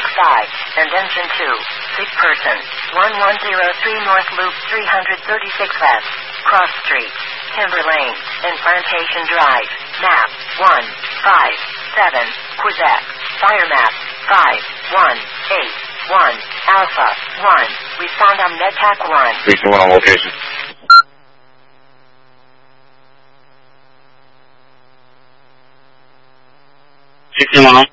and engine 2, sick person, 1103 North Loop 336 West, Cross Street, Timber Lane, and Plantation Drive, map 157, Quebec, fire map 5181, Alpha 1, respond on MedTac 1. 321 on location. 16 on.